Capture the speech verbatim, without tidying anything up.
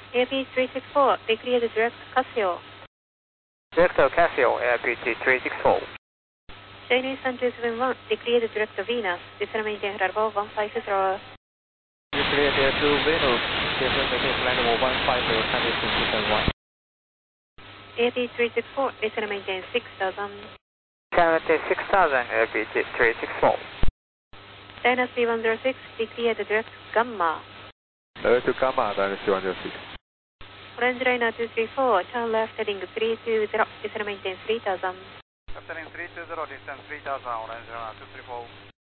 A P three six four, declared direct Casio. Director Casio, A P T three six four. Chinese Sun two seven one, declared direct Venus, descend maintain level one five zero. Declared to Venus, descend maintain flight level one five zero, Chinese Sun two seven one. A P three six four, descend maintain six thousand. Maintain six thousand, A P T three six four. Dynasty one zero six, declared direct Gamma. Direct to Gamma, Dynasty one zero six. Orange Liner two three four, turn left heading three two zero, descend maintain three thousand. Captain three two zero, descend three thousand, Orange Liner two three four.